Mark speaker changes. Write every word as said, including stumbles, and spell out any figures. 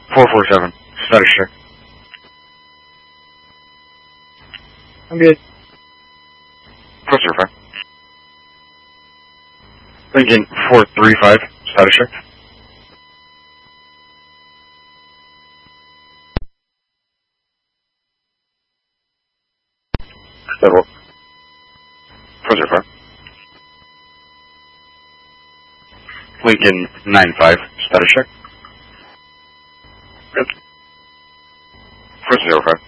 Speaker 1: four four seven, status check.
Speaker 2: I'm good.
Speaker 1: four zero five. Lincoln four three five, status check. Level four zero five. Lincoln nine five, status check. Good. four zero five.